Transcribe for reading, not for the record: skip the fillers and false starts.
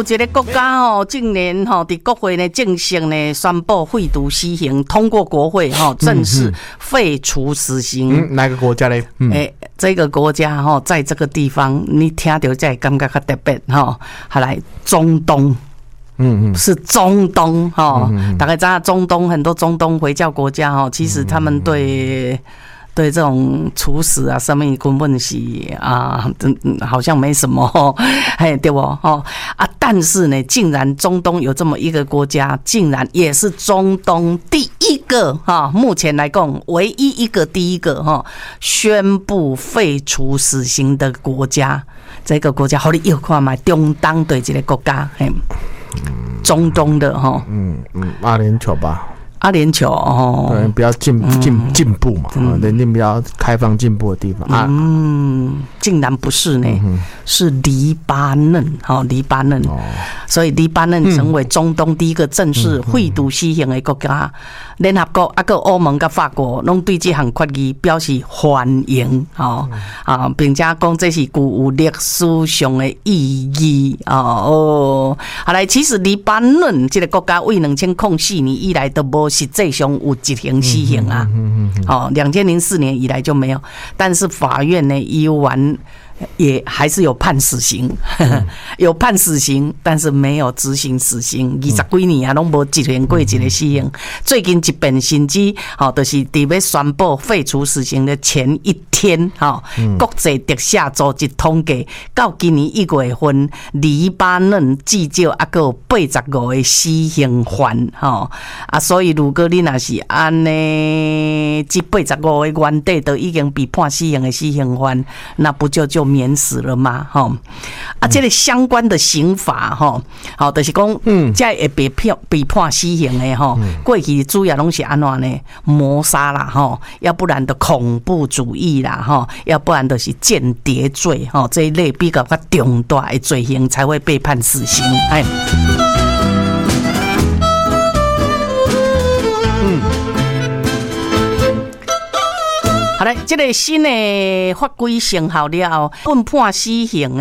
有一个国家吼，近年吼伫国会呢正式呢宣布废除死刑，通过国会吼正式废除死刑。 哪个国家嘞？ 这个国家吼，在这个地方你听到才会感觉较特别吼。还来中东。是中东哈，大概知道中东很多中东回教国家哈，其实他们对这种处死啊什么根本是好像没什么嘿对不但是呢，竟然中东有这么一个国家，竟然也是中东第一个目前来讲唯一一个第一个宣布废除死刑的国家。这个国家好你又看嘛，中东对这个国家中东的阿联酋吧， 阿联酋对，比较进步嘛，人家比较开放进步的地方竟然不是呢，是黎巴嫩黎巴嫩所以黎巴嫩成为中东第一个正式废除死刑的国家。联合国还有欧盟跟法国拢对这项决议表示欢迎并且讲这是具有历史上的意义好来，其实黎巴嫩这个国家为2004年以来都无实际上有执行死刑啊，2004年以来就没有，但是法院呢依然也还是有判死刑，有判死刑，但是没有执行死刑。20几年啊，拢无执行过一个死刑。最近一遍甚至就是伫要宣布废除死刑的前一天，国际特赦组织统计，到今年1月份，黎巴嫩至少还有85个死刑犯，所以如果你若是安尼，这85个原底都已经被判死刑的死刑犯，那不就免死了吗？这个相关的刑法就是讲，才会被判死刑的过去主要拢是安怎呢？谋杀啦要不然的恐怖主义啦要不然就是间谍罪这一类比较重大的罪行才会被判死刑。好嘞，这个新的法规生效了后，判死刑的